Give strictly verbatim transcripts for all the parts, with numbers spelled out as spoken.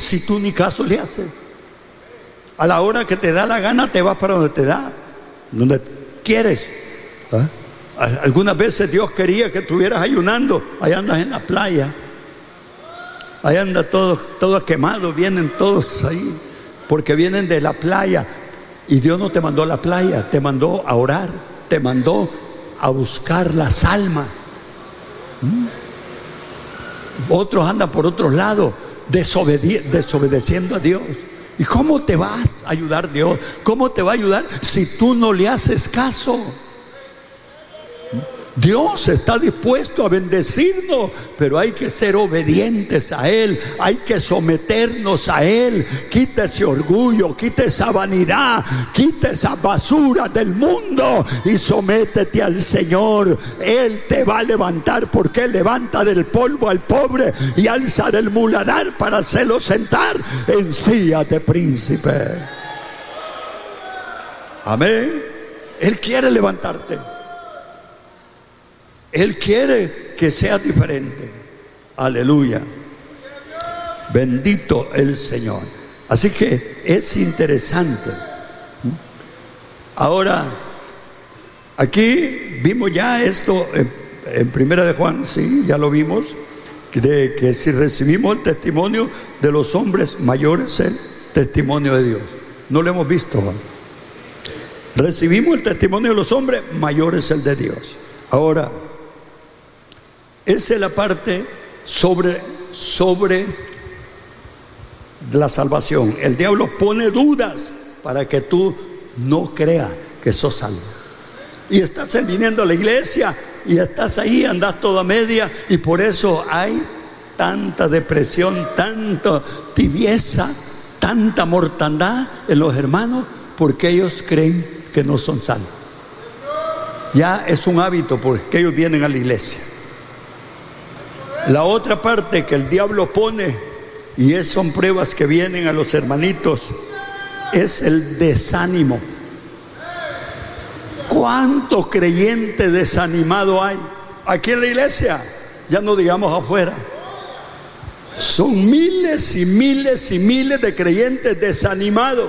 si tú ni caso le haces? A la hora que te da la gana te vas para donde te da, donde quieres. ¿Ah? Algunas veces Dios quería que estuvieras ayunando, ahí andas en la playa, ahí anda todo, todo quemado, vienen todos ahí, porque vienen de la playa. Y Dios no te mandó a la playa, te mandó a orar, te mandó a buscar las almas. ¿Mm? Otros andan por otros lados, desobedi- desobedeciendo a Dios. ¿Y cómo te va a ayudar Dios? ¿Cómo te va a ayudar si tú no le haces caso? Dios está dispuesto a bendecirnos, pero hay que ser obedientes a Él, hay que someternos a Él. Quita ese orgullo, quita esa vanidad, quita esa basura del mundo y sométete al Señor. Él te va a levantar, porque Él levanta del polvo al pobre y alza del muladar para hacerlo sentar en silla de príncipe. Amén. Él quiere levantarte. Él quiere que seas diferente. Aleluya. Bendito el Señor. Así que es interesante. Ahora, aquí vimos ya esto en, en Primera de Juan, sí, ya lo vimos, de que si recibimos el testimonio de los hombres, mayor es el testimonio de Dios. No lo hemos visto, Juan. Recibimos el testimonio de los hombres, mayor es el de Dios. Ahora, esa es la parte sobre, sobre la salvación. El diablo pone dudas para que tú no creas que sos salvo. Y estás viniendo a la iglesia y estás ahí, andas toda media, y por eso hay tanta depresión, tanta tibieza, tanta mortandad en los hermanos, porque ellos creen que no son salvos. Ya es un hábito porque ellos vienen a la iglesia. La otra parte que el diablo pone, y es, son pruebas que vienen a los hermanitos, es el desánimo. ¿Cuánto creyente desanimado hay aquí en la iglesia? Ya no digamos afuera. Son miles y miles y miles de creyentes desanimados.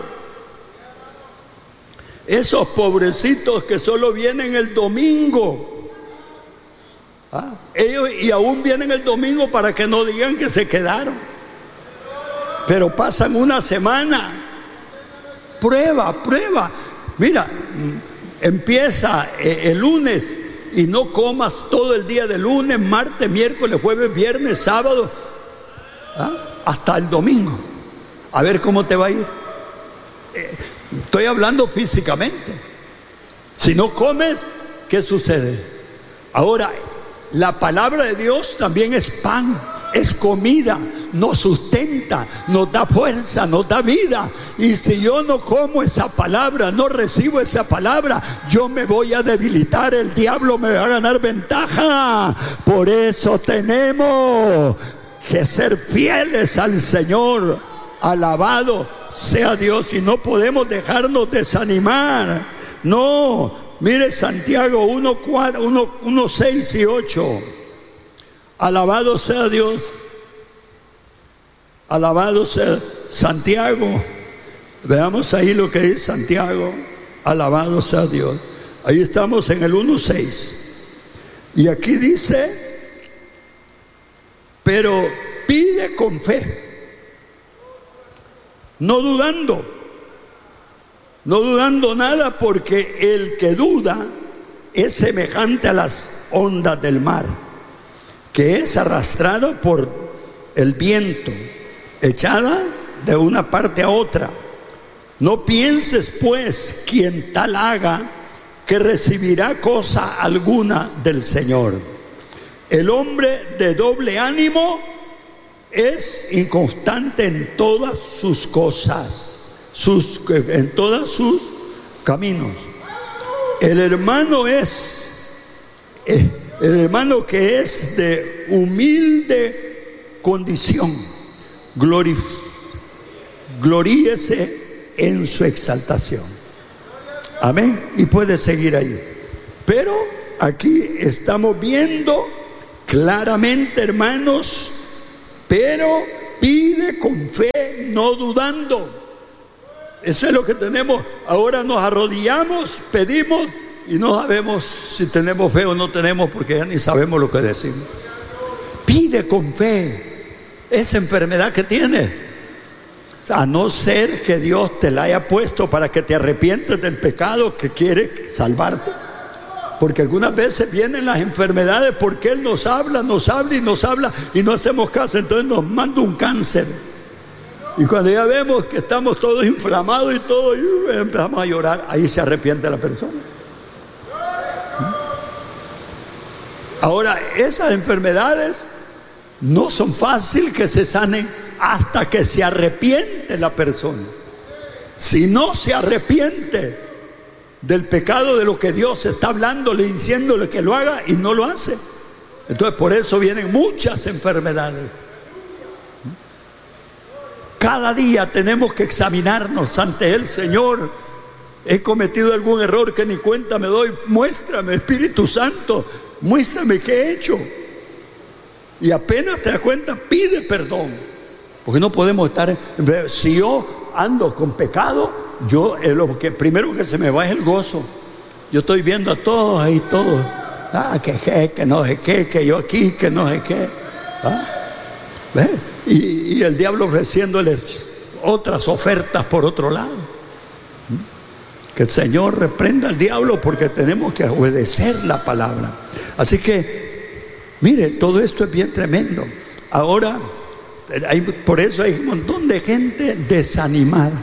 Esos pobrecitos que solo vienen el domingo. ¿Ah? Ellos y aún vienen el domingo para que no digan que se quedaron, pero pasan una semana. Prueba, prueba. Mira, empieza el lunes y no comas todo el día de lunes, martes, miércoles, jueves, viernes, sábado, ¿ah? hasta el domingo. A ver cómo te va a ir. Estoy hablando físicamente. Si no comes, ¿qué sucede? Ahora, la palabra de Dios también es pan, es comida, nos sustenta, nos da fuerza, nos da vida. Y si yo no como esa palabra, no recibo esa palabra, yo me voy a debilitar, el diablo me va a ganar ventaja. Por eso tenemos que ser fieles al Señor. Alabado sea Dios, y no podemos dejarnos desanimar. No. Mire Santiago uno, seis y ocho. Alabado sea Dios. Alabado sea Santiago. Veamos ahí lo que dice Santiago. Alabado sea Dios. Ahí estamos en el uno seis. Y aquí dice: pero pide con fe, no dudando. No dudando nada, porque el que duda es semejante a las ondas del mar, que es arrastrado por el viento, echada de una parte a otra. No pienses pues quien tal haga que recibirá cosa alguna del Señor. El hombre de doble ánimo es inconstante en todas sus cosas. Sus, en todos sus caminos. El hermano es eh, el hermano que es de humilde condición, glorif, gloríese en su exaltación. Amén. Y puede seguir ahí. Pero aquí estamos viendo claramente, hermanos, pero Pide con fe, no dudando. Eso es lo que tenemos. Ahora nos arrodillamos, pedimos y no sabemos si tenemos fe o no tenemos, porque ya ni sabemos lo que decimos. Pide con fe esa enfermedad que tienes, a no ser que Dios te la haya puesto para que te arrepientes del pecado que quiere salvarte. Porque algunas veces vienen las enfermedades porque Él nos habla, nos habla y nos habla y no hacemos caso. Entonces nos manda un cáncer. Y cuando ya vemos que estamos todos inflamados y todo, y empezamos a llorar, ahí se arrepiente la persona. Ahora, esas enfermedades no son fáciles que se sanen hasta que se arrepiente la persona. Si no se arrepiente del pecado, de lo que Dios está hablándole, diciéndole que lo haga y no lo hace, entonces por eso vienen muchas enfermedades. Cada día tenemos que examinarnos ante el Señor. He cometido algún error que ni cuenta me doy. Muéstrame, Espíritu Santo, muéstrame qué he hecho. Y apenas te das cuenta, pide perdón. Porque no podemos estar, si yo ando con pecado, yo lo que primero que se me va es el gozo. Yo estoy viendo a todos ahí, todos, ah, que, que, que no sé qué, que yo aquí, que no sé qué, ¿ah? ¿Ve? Y, y el diablo ofreciéndoles otras ofertas por otro lado. Que el Señor reprenda al diablo, porque tenemos que obedecer la palabra. Así que, mire, todo esto es bien tremendo. Ahora, hay, por eso hay un montón de gente desanimada.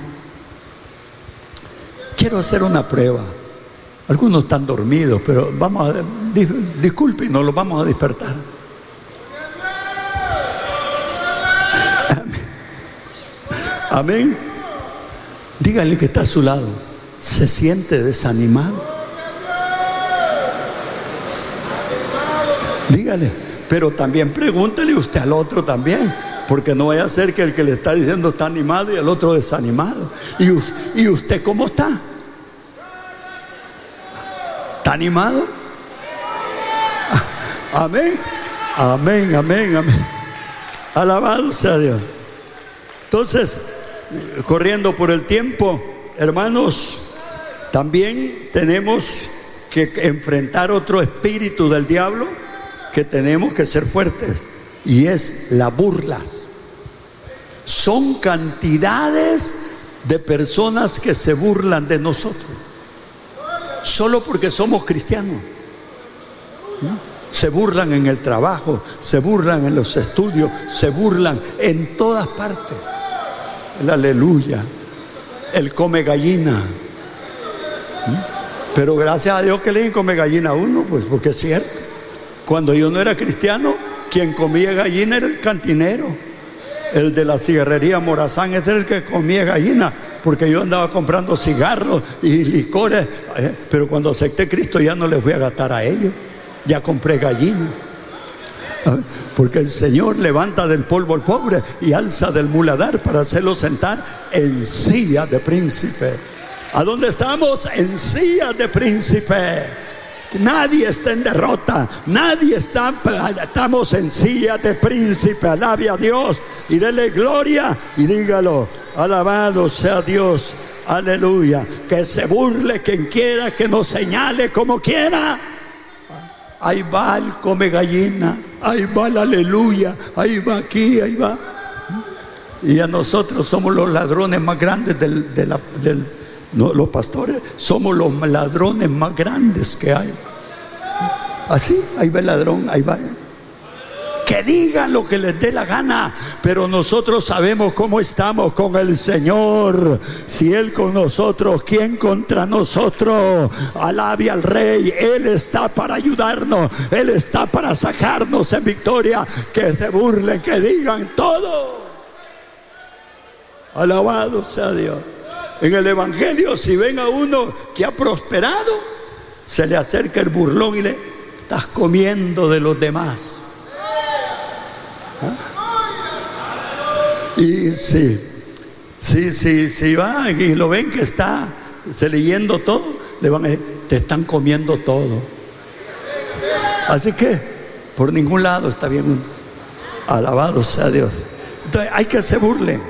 Quiero hacer una prueba. Algunos están dormidos, pero vamos a, dis, disculpen, nos los vamos a despertar. Amén. Amén. Dígale que está a su lado. ¿Se siente desanimado? Dígale. Pero también pregúntele usted al otro también, porque no vaya a ser que el que le está diciendo está animado y el otro desanimado. ¿Y, y usted cómo está? ¿Está animado? Amén. Amén, amén, amén. Alabado sea Dios. Entonces, corriendo por el tiempo, hermanos, también tenemos que enfrentar otro espíritu del diablo, que tenemos que ser fuertes, y es la burla. Son cantidades de personas que se burlan de nosotros solo porque somos cristianos. Se burlan en el trabajo, se burlan en los estudios, se burlan en todas partes. El aleluya, el come gallina. Pero gracias a Dios que le come gallina a uno, pues, porque es cierto. Cuando yo no era cristiano, quien comía gallina era el cantinero. El de la cigarrería Morazán es el que comía gallina, porque yo andaba comprando cigarros y licores. eh, Pero cuando acepté a Cristo ya no les voy a gastar a ellos. Ya compré gallina. Porque el Señor levanta del polvo al pobre y alza del muladar para hacerlo sentar en silla de príncipe. ¿A dónde estamos? En silla de príncipe. Nadie está en derrota, nadie está, estamos en silla de príncipe. Alabe a Dios y dele gloria y dígalo, alabado sea Dios, aleluya. Que se burle quien quiera, que nos señale como quiera. Ahí va el come gallina, ahí va el aleluya, ahí va aquí, ahí va. Y a nosotros somos los ladrones más grandes del, de la, del No, los pastores somos los ladrones más grandes que hay. Así, ahí va el ladrón, ahí va. Que digan lo que les dé la gana, pero nosotros sabemos cómo estamos con el Señor. Si Él con nosotros, ¿quién contra nosotros? Alabe al Rey. Él está para ayudarnos, Él está para sacarnos en victoria. Que se burlen, que digan todo. Alabado sea Dios. En el Evangelio, si ven a uno que ha prosperado, se le acerca el burlón y le: estás comiendo de los demás. ¿Ah? Y sí, sí, sí, sí van y lo ven que está se leyendo todo, le van a decir: te están comiendo todo. Así que por ningún lado está bien. Alabado sea Dios. Entonces hay que se burlen.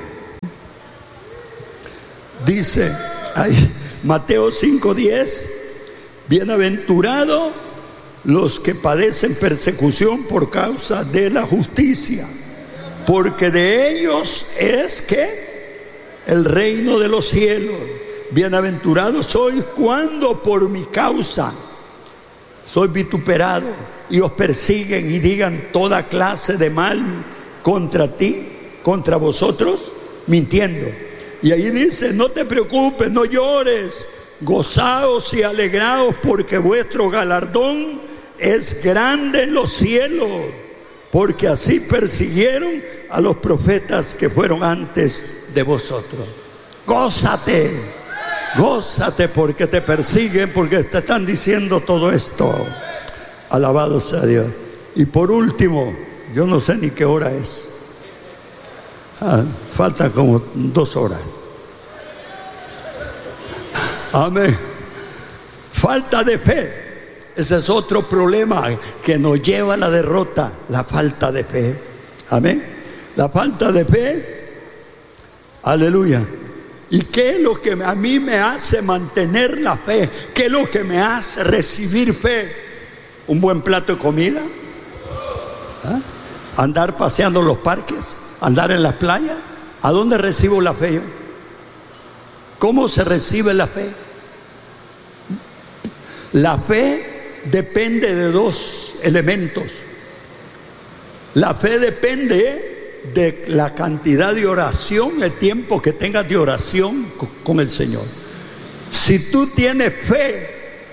Dice ahí, Mateo cinco diez, bienaventurados los que padecen persecución por causa de la justicia, porque de ellos es que el reino de los cielos. Bienaventurados sois cuando por mi causa sois vituperados y os persiguen y digan toda clase de mal contra ti, contra vosotros, mintiendo. Y ahí dice, no te preocupes, no llores, gozaos y alegraos, porque vuestro galardón es grande en los cielos, porque así persiguieron a los profetas que fueron antes de vosotros. Gózate, gózate porque te persiguen, porque te están diciendo todo esto. Alabado sea Dios. Y por último, yo no sé ni qué hora es. Ah, falta como dos horas. Amén. Falta de fe. Ese es otro problema que nos lleva a la derrota, la falta de fe. Amén. La falta de fe. Aleluya. ¿Y qué es lo que a mí me hace mantener la fe? ¿Qué es lo que me hace recibir fe? ¿Un buen plato de comida? ¿Ah? ¿Andar paseando en los parques? ¿Andar en las playas? ¿A dónde recibo la fe yo? ¿Cómo se recibe la fe? La fe depende de dos elementos. La fe depende de la cantidad de oración, el tiempo que tengas de oración con el Señor. Si tú tienes fe,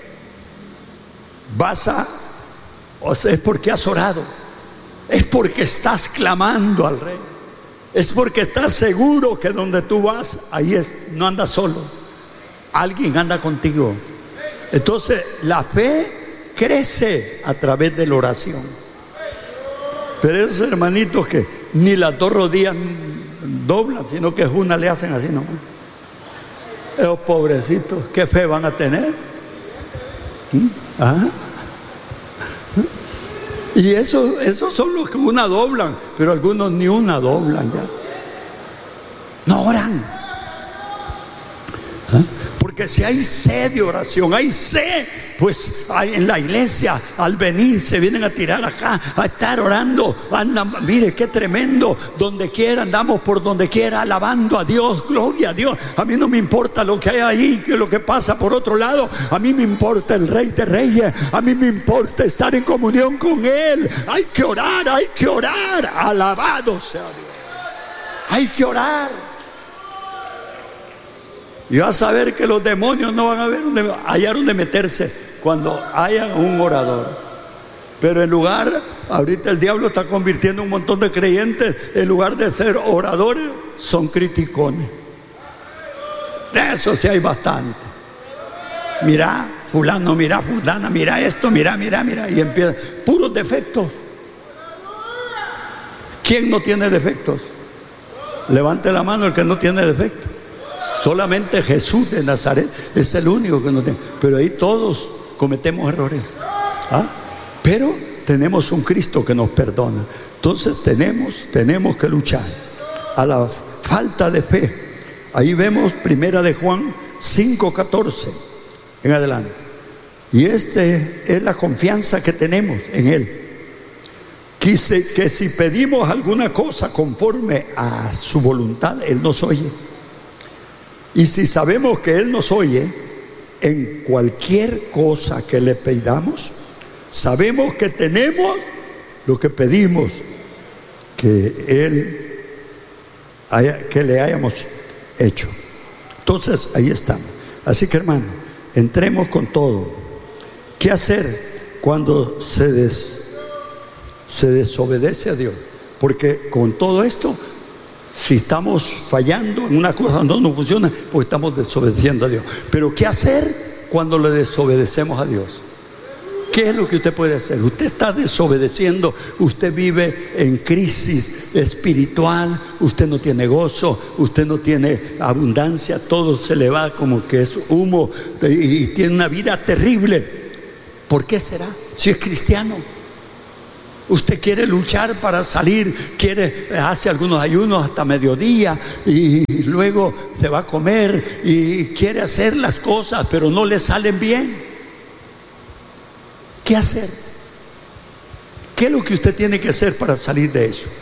vas a, o sea, es porque has orado, es porque estás clamando al Rey, es porque estás seguro que donde tú vas, ahí es, no andas solo, alguien anda contigo. Entonces la fe crece a través de la oración. Pero esos hermanitos que ni las dos rodillas doblan, sino que una le hacen así nomás, esos pobrecitos, ¿qué fe van a tener? ¿Ah? Y eso, esos son los que una doblan, pero algunos ni una doblan ya. No oran. ¿Ah? Porque si hay sed de oración, hay sed, pues en la iglesia al venir se vienen a tirar acá, a estar orando. Andan, mire qué tremendo, donde quiera andamos, por donde quiera, alabando a Dios, gloria a Dios. A mí no me importa lo que hay ahí, que lo que pasa por otro lado. A mí me importa el Rey de Reyes, a mí me importa estar en comunión con Él. Hay que orar, hay que orar, alabado sea Dios. Hay que orar. Y vas a ver que los demonios no van a ver dónde, hallar donde meterse cuando haya un orador. Pero en lugar, ahorita el diablo está convirtiendo un montón de creyentes, en lugar de ser oradores, son criticones. De eso sí hay bastante. Mira, fulano, mira, fulana, mira esto, mira, mira, mira. Y empieza, puros defectos. ¿Quién no tiene defectos? Levante la mano el que no tiene defectos. Solamente Jesús de Nazaret es el único que no tiene. Pero ahí todos cometemos errores. ¿Ah? Pero tenemos un Cristo que nos perdona. Entonces tenemos, tenemos que luchar. A la falta de fe. Ahí vemos primera de Juan cinco catorce en adelante. Y esta es la confianza que tenemos en Él. Quise que si pedimos alguna cosa conforme a su voluntad, Él nos oye. Y si sabemos que Él nos oye en cualquier cosa que le pidamos, sabemos que tenemos lo que pedimos que Él haya, que le hayamos hecho. Entonces ahí estamos. Así que hermano, entremos con todo. ¿Qué hacer cuando se, des, se desobedece a Dios? Porque con todo esto, si estamos fallando en una cosa no nos funciona, pues estamos desobedeciendo a Dios. Pero ¿qué hacer cuando le desobedecemos a Dios? ¿Qué es lo que usted puede hacer? Usted está desobedeciendo, usted vive en crisis espiritual, usted no tiene gozo, usted no tiene abundancia, todo se le va como que es humo y tiene una vida terrible. ¿Por qué será? Si es cristiano. Usted quiere luchar para salir, quiere, hace algunos ayunos hasta mediodía y luego se va a comer y quiere hacer las cosas, pero no le salen bien. ¿Qué hacer? ¿Qué es lo que usted tiene que hacer para salir de eso?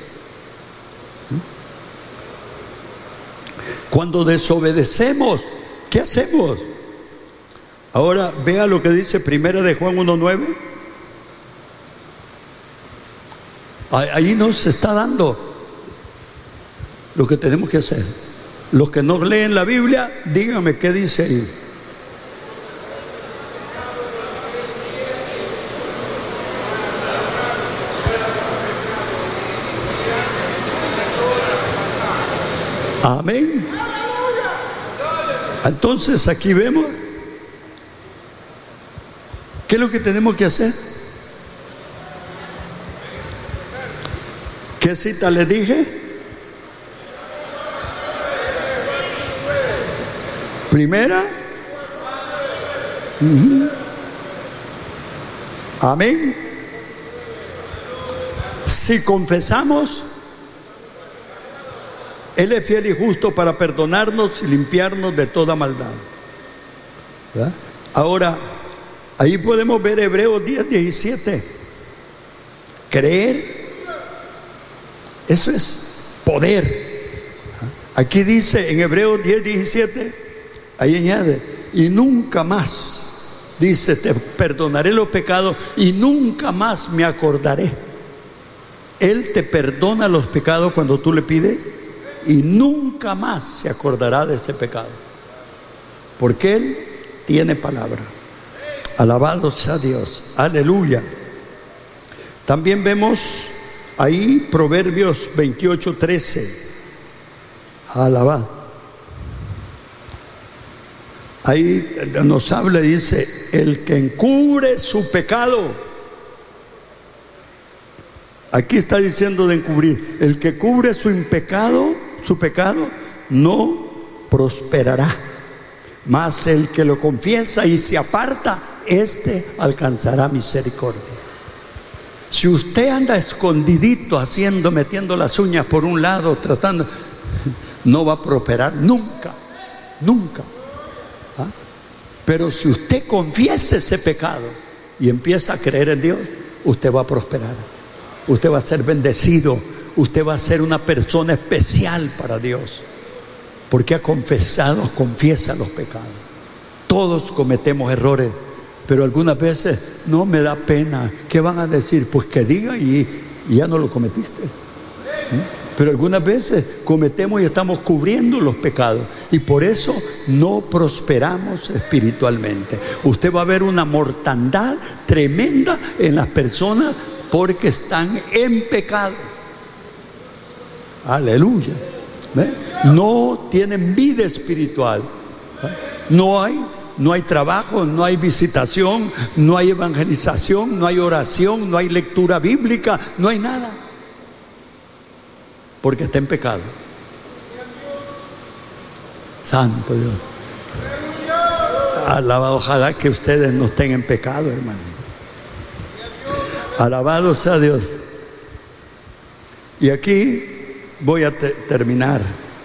Cuando desobedecemos, ¿qué hacemos? Ahora vea lo que dice Primera de Juan uno nueve. Ahí nos está dando lo que tenemos que hacer. Los que no leen la Biblia, díganme qué dice ahí. Amén. Entonces aquí vemos ¿qué es lo que tenemos que hacer? ¿Qué cita le dije? Primera. Uh-huh. Amén. Si confesamos, Él es fiel y justo para perdonarnos y limpiarnos de toda maldad. ¿Verdad? Ahora, ahí podemos ver Hebreos diez, diecisiete. Creer, eso es poder. Aquí dice en Hebreos diez, diecisiete, ahí añade, y nunca más, dice, te perdonaré los pecados y nunca más me acordaré. Él te perdona los pecados cuando tú le pides y nunca más se acordará de ese pecado, porque Él tiene palabra. Alabado sea Dios, aleluya. También vemos ahí Proverbios veintiocho, trece. Alabado. Ahí nos habla, dice, el que encubre su pecado. Aquí está diciendo de encubrir. El que cubre su pecado, su pecado, no prosperará. Mas el que lo confiesa y se aparta, este alcanzará misericordia. Si usted anda escondidito haciendo, metiendo las uñas por un lado, tratando, no va a prosperar nunca, nunca. ¿Ah? Pero si usted confiesa ese pecado y empieza a creer en Dios, usted va a prosperar. Usted va a ser bendecido. Usted va a ser una persona especial para Dios, porque ha confesado, confiesa los pecados. Todos cometemos errores, pero algunas veces no me da pena. ¿Qué van a decir? Pues que digan y, y ya no lo cometiste. ¿Mm? Pero algunas veces cometemos y estamos cubriendo los pecados, y por eso no prosperamos espiritualmente. Usted va a ver una mortandad tremenda en las personas porque están en pecado. Aleluya. ¿Ve? No tienen vida espiritual. ¿Eh? No hay No hay trabajo, no hay visitación, no hay evangelización, no hay oración, no hay lectura bíblica, no hay nada, porque está en pecado. Santo Dios. Alabado, ojalá que ustedes no estén en pecado, hermano. Alabado sea Dios. Y aquí voy a te- terminar.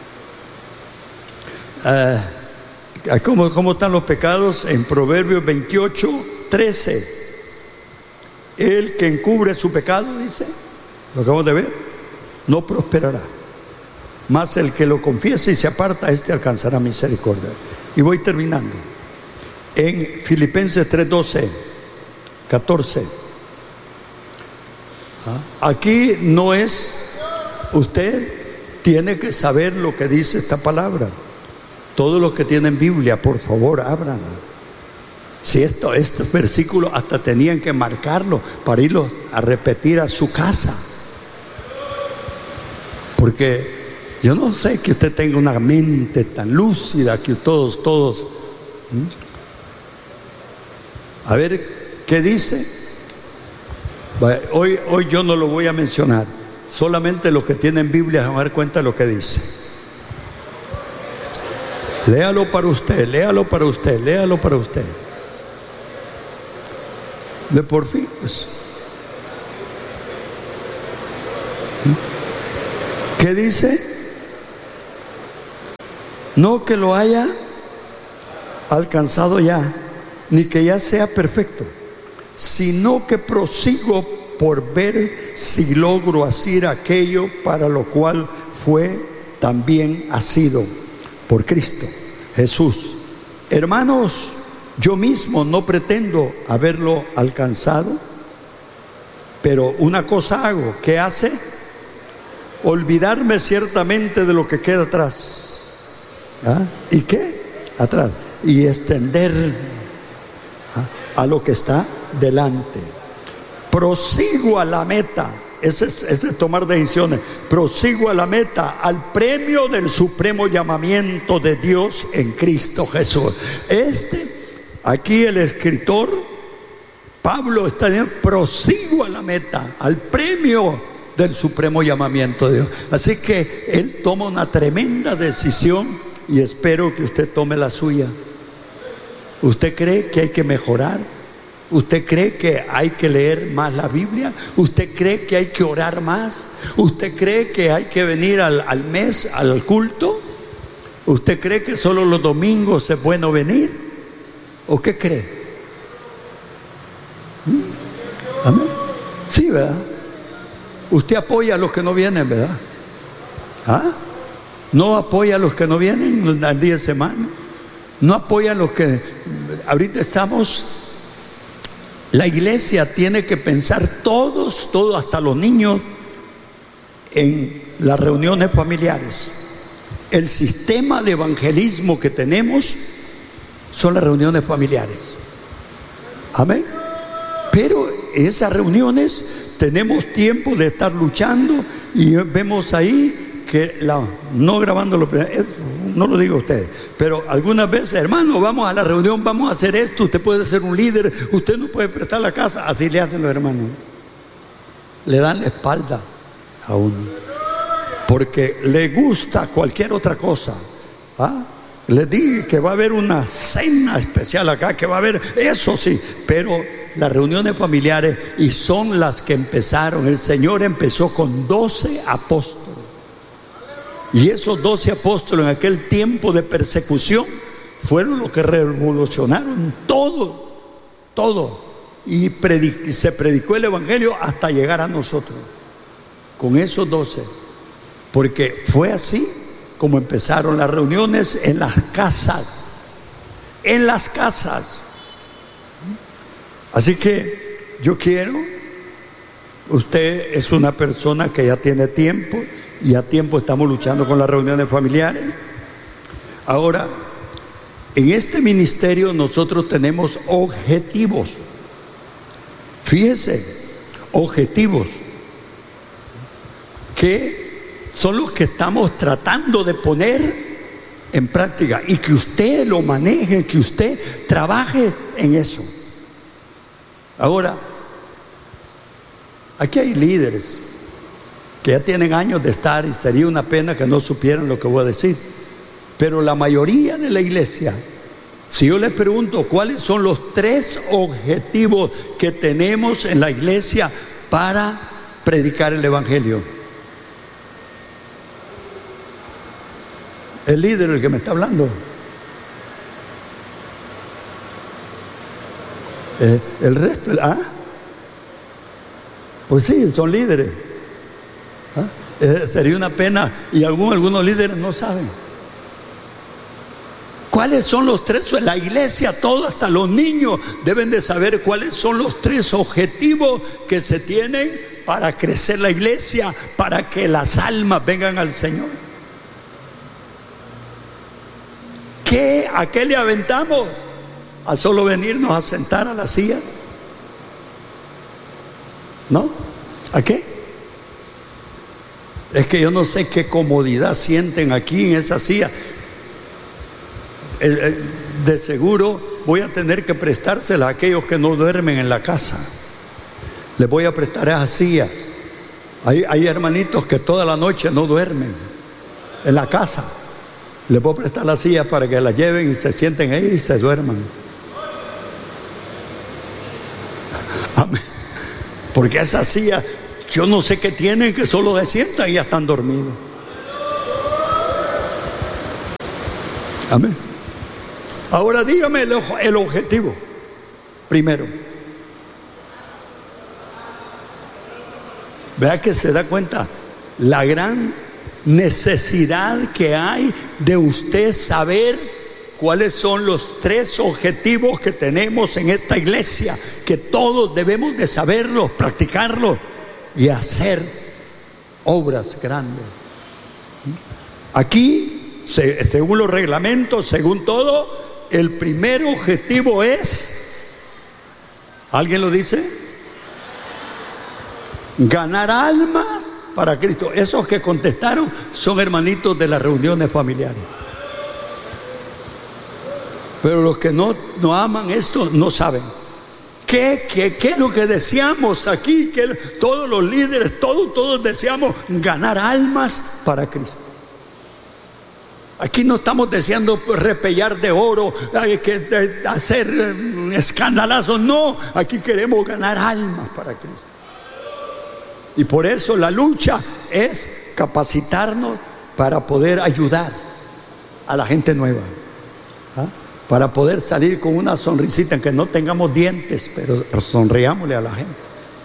Uh, ¿Cómo, ¿Cómo están los pecados? En Proverbios veintiocho, trece. El que encubre su pecado, dice, lo acabamos de ver, no prosperará. Mas el que lo confiese y se aparta, este alcanzará misericordia. Y voy terminando. En Filipenses tres, doce, catorce. ¿Ah? Aquí no es, usted tiene que saber lo que dice esta palabra. Todos los que tienen Biblia, por favor, ábranla. Si esto, estos versículos hasta tenían que marcarlo para irlos a repetir a su casa. Porque yo no sé que usted tenga una mente tan lúcida que todos, todos. ¿Mm? A ver, ¿qué dice? Hoy, hoy yo no lo voy a mencionar. Solamente los que tienen Biblia se van a dar cuenta de lo que dice. Léalo para usted, léalo para usted, léalo para usted. De por fin, pues. ¿Qué dice? No que lo haya alcanzado ya, ni que ya sea perfecto, sino que prosigo por ver si logro hacer aquello para lo cual fue también asido por Cristo Jesús. Hermanos, yo mismo no pretendo haberlo alcanzado, pero una cosa hago. ¿Qué hace? Olvidarme ciertamente de lo que queda atrás. ¿Ah? ¿Y qué? Atrás. Y extender ¿ah? a lo que está delante. Prosigo a la meta. Ese es, ese es tomar decisiones. Prosigo a la meta, al premio del supremo llamamiento de Dios en Cristo Jesús. Este, aquí el escritor Pablo está diciendo: prosigo a la meta, al premio del supremo llamamiento de Dios. Así que él toma una tremenda decisión y espero que usted tome la suya. ¿Usted cree que hay que mejorar? ¿Usted cree que hay que leer más la Biblia? ¿Usted cree que hay que orar más? ¿Usted cree que hay que venir al, al mes, al culto? ¿Usted cree que solo los domingos es bueno venir? ¿O qué cree? ¿Mm? ¿Amén? Sí, ¿verdad? Usted apoya a los que no vienen, ¿verdad? ¿Ah? No apoya a los que no vienen al día de semana. No apoya a los que... Ahorita estamos... La iglesia tiene que pensar todos, todos, hasta los niños, en las reuniones familiares. El sistema de evangelismo que tenemos son las reuniones familiares. Amén. Pero esas reuniones tenemos tiempo de estar luchando y vemos ahí que la, no grabándolo, no lo digo a ustedes, pero algunas veces: hermano, vamos a la reunión, vamos a hacer esto, usted puede ser un líder, usted no puede prestar la casa. Así le hacen los hermanos, le dan la espalda a uno, porque le gusta cualquier otra cosa. ¿Ah? Les dije que va a haber una cena especial acá, que va a haber, eso sí, pero las reuniones familiares, y son las que empezaron. El Señor empezó con doce apóstoles. Y esos doce apóstoles en aquel tiempo de persecución fueron los que revolucionaron todo, todo. Y predic- se predicó el evangelio hasta llegar a nosotros, con esos doce. Porque fue así como empezaron las reuniones en las casas, en las casas. Así que yo quiero, usted es una persona que ya tiene tiempo, y a tiempo estamos luchando con las reuniones familiares. Ahora, en este ministerio nosotros tenemos objetivos. Fíjese, objetivos que son los que estamos tratando de poner en práctica, y que usted lo maneje, que usted trabaje en eso. Ahora, aquí hay líderes que ya tienen años de estar, y sería una pena que no supieran lo que voy a decir. Pero la mayoría de la iglesia, si yo les pregunto cuáles son los tres objetivos que tenemos en la iglesia para predicar el evangelio, el líder, el que me está hablando, eh, el resto, ¿ah? Pues sí, son líderes. ¿Ah? Eh, sería una pena, y algún, algunos líderes no saben cuáles son los tres. La iglesia, todo, hasta los niños deben de saber cuáles son los tres objetivos que se tienen para crecer la iglesia, para que las almas vengan al Señor. ¿Qué? ¿A qué le aventamos? ¿A solo venirnos a sentar a las sillas? ¿No? ¿A qué? Es que yo no sé qué comodidad sienten aquí en esa silla. De seguro voy a tener que prestársela a aquellos que no duermen en la casa. Les voy a prestar esas sillas. Hay, hay hermanitos que toda la noche no duermen en la casa. Les voy a prestar las sillas para que las lleven y se sienten ahí y se duerman. Amén. Porque esas sillas, yo no sé qué tienen, que solo se sientan y ya están dormidos. Amén. Ahora dígame el, el objetivo. Primero, vea que se da cuenta la gran necesidad que hay de usted saber cuáles son los tres objetivos que tenemos en esta iglesia, que todos debemos de saberlos, practicarlos y hacer obras grandes. Aquí, según los reglamentos, según todo, el primer objetivo es, ¿alguien lo dice? Ganar almas para Cristo. Esos que contestaron son hermanitos de las reuniones familiares. Pero los que no, no aman esto no saben. ¿Qué, qué, qué es lo que deseamos aquí? Que todos los líderes, todos, todos deseamos ganar almas para Cristo. Aquí no estamos deseando repellar de oro, hay que hacer escandalazos. No, aquí queremos ganar almas para Cristo. Y por eso la lucha es capacitarnos para poder ayudar a la gente nueva, ¿ah? Para poder salir con una sonrisita, aunque no tengamos dientes, pero sonriámosle a la gente.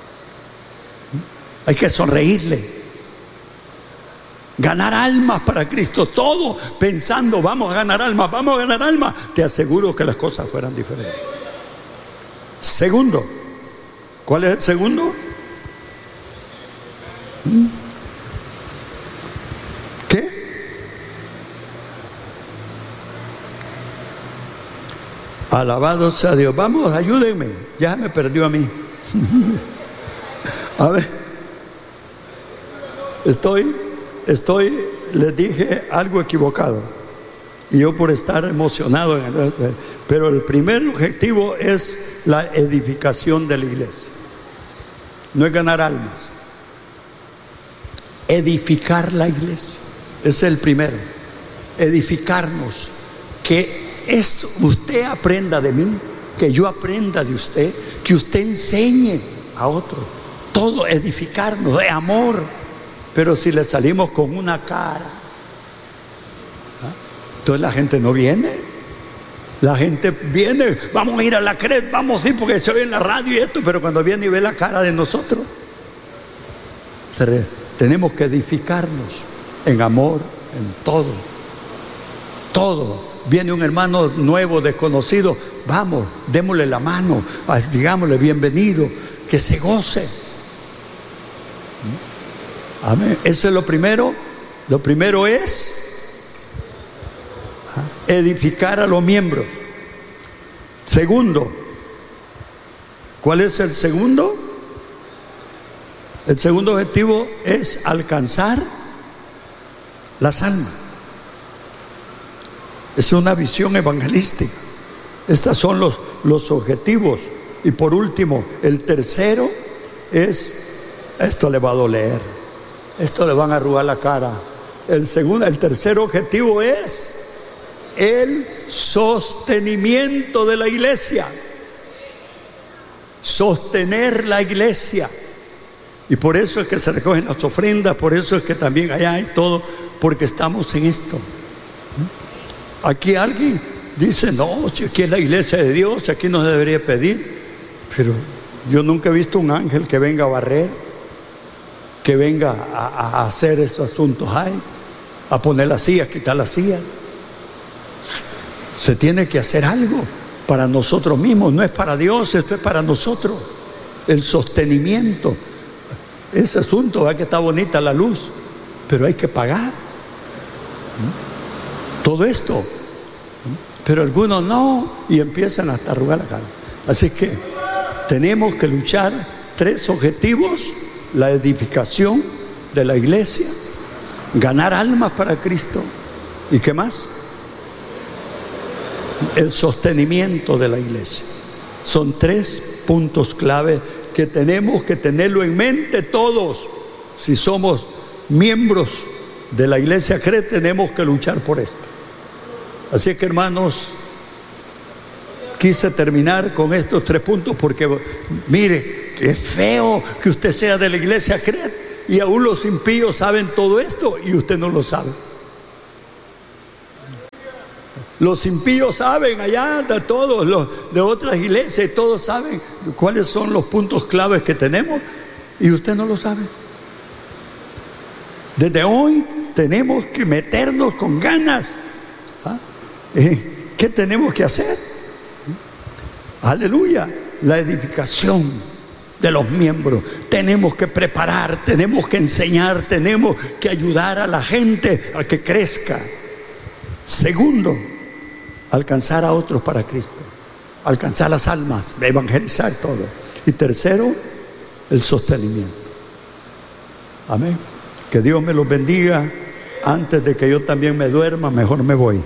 Hay que sonreírle. Ganar almas para Cristo, todo pensando vamos a ganar almas, vamos a ganar almas. Te aseguro que las cosas fueran diferentes. Segundo, ¿cuál es el segundo? ¿Qué? Alabado sea Dios. Vamos, ayúdenme. Ya me perdió a mí. A ver. Estoy, estoy, les dije algo equivocado. Y yo por estar emocionado. Pero el primer objetivo es la edificación de la iglesia. No es ganar almas. Edificar la iglesia. Ese es el primero. Edificarnos. Que es, usted aprenda de mí, que yo aprenda de usted, que usted enseñe a otro. Todo edificarnos de amor. Pero si le salimos con una cara, ¿ah? Entonces la gente no viene. La gente viene, vamos a ir a la C R E D, vamos a ir porque se oye en la radio y esto, pero cuando viene y ve la cara de nosotros, se re, tenemos que edificarnos en amor, en todo. Todo. Viene un hermano nuevo, desconocido, vamos, démosle la mano, digámosle bienvenido, que se goce. Amén. Eso es lo primero. Lo primero es edificar a los miembros. Segundo, ¿cuál es el segundo? El segundo objetivo es alcanzar las almas. Es una visión evangelística. Estos son los, los objetivos. Y por último, el tercero es, esto le va a doler, esto le van a arrugar la cara. El segundo, el tercer objetivo es el sostenimiento de la iglesia. Sostener la iglesia. Y por eso es que se recogen las ofrendas, por eso es que también allá hay todo, porque estamos en esto. Aquí alguien dice, no, si aquí es la iglesia de Dios, aquí no se debería pedir. Pero yo nunca he visto un ángel que venga a barrer, que venga a, a hacer esos asuntos ahí, a poner la silla, a quitar la silla. Se tiene que hacer algo para nosotros mismos, no es para Dios, esto es para nosotros. El sostenimiento, ese asunto, ¿verdad? Que está bonita la luz, pero hay que pagar todo esto. Pero algunos no, y empiezan hasta a arrugar la cara. Así que tenemos que luchar tres objetivos: la edificación de la iglesia, ganar almas para Cristo, ¿y qué más? El sostenimiento de la iglesia. Son tres puntos clave que tenemos que tenerlo en mente todos. Si somos miembros de la iglesia C R E D, tenemos que luchar por esto. Así que, hermanos, quise terminar con estos tres puntos porque, mire, es feo que usted sea de la iglesia C R E D y aún los impíos saben todo esto y usted no lo sabe. Los impíos saben allá, de todos los de otras iglesias, todos saben cuáles son los puntos claves que tenemos, y usted no lo sabe. Desde hoy tenemos que meternos con ganas. ¿Ah? ¿Eh? ¿Qué tenemos que hacer? Aleluya, la edificación de los miembros. Tenemos que preparar, tenemos que enseñar, tenemos que ayudar a la gente a que crezca. Segundo, alcanzar a otros para Cristo, alcanzar las almas, evangelizar todo. Y tercero, el sostenimiento. Amén. Que Dios me los bendiga. Antes de que yo también me duerma, mejor me voy.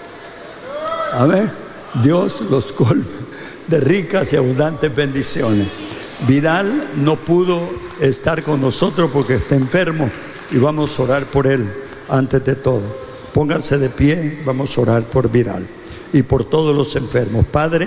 Amén. Dios los colme de ricas y abundantes bendiciones. Vidal no pudo estar con nosotros porque está enfermo, y vamos a orar por él antes de todo. Pónganse de pie, vamos a orar por Vidal y por todos los enfermos. Padre,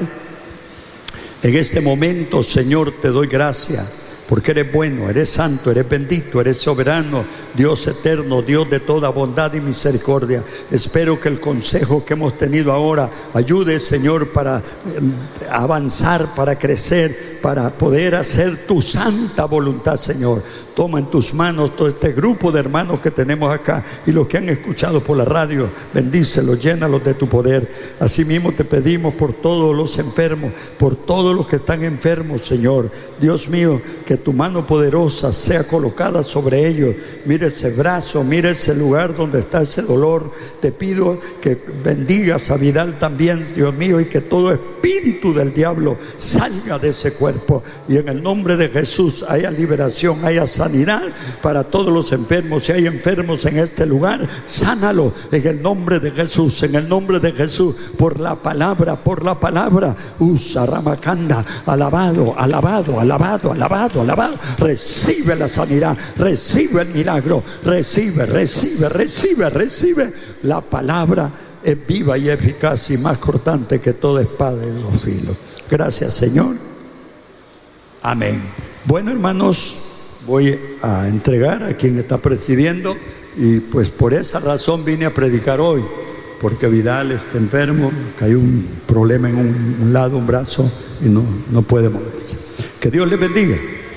en este momento, Señor, te doy gracias porque eres bueno, eres santo, eres bendito, eres soberano, Dios eterno, Dios de toda bondad y misericordia. Espero que el consejo que hemos tenido ahora ayude, Señor, para avanzar, para crecer, para poder hacer tu santa voluntad, Señor. Toma en tus manos todo este grupo de hermanos que tenemos acá y los que han escuchado por la radio. Bendícelos, llénalos de tu poder. Asimismo te pedimos por todos los enfermos, por todos los que están enfermos, Señor. Dios mío, que tu mano poderosa sea colocada sobre ellos. Mira ese brazo, mira ese lugar donde está ese dolor. Te pido que bendigas a Vidal también, Dios mío, y que todo espíritu del diablo salga de ese cuerpo. Y en el nombre de Jesús haya liberación, haya sanidad para todos los enfermos. Si hay enfermos en este lugar, sánalo en el nombre de Jesús, en el nombre de Jesús, por la palabra, por la palabra. Usa Ramakanda, alabado, alabado, alabado, alabado, alabado. Recibe la sanidad, recibe el milagro, recibe, recibe, recibe, recibe. La palabra es viva y eficaz y más cortante que toda espada de dos filos. Gracias, Señor. Amén. Bueno, hermanos, voy a entregar a quien está presidiendo, y pues por esa razón vine a predicar hoy, porque Vidal está enfermo, cayó un problema en un, un lado, un brazo, y no, no puede moverse. Que Dios le bendiga.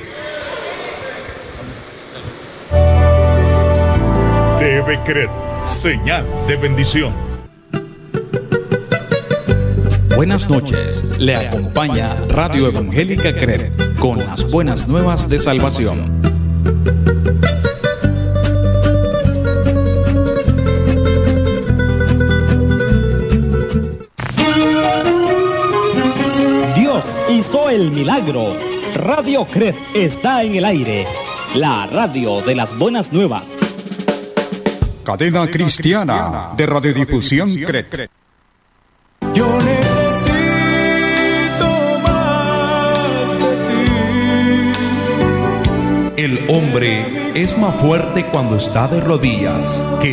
T V C R E D, señal de bendición. Buenas noches, le acompaña Radio Evangélica C R E D con las buenas nuevas de salvación. Dios hizo el milagro. Radio C R E D está en el aire, la radio de las buenas nuevas. Cadena cristiana de radiodifusión C R E D. Yo necesito más de ti. El hombre es más fuerte cuando está de rodillas que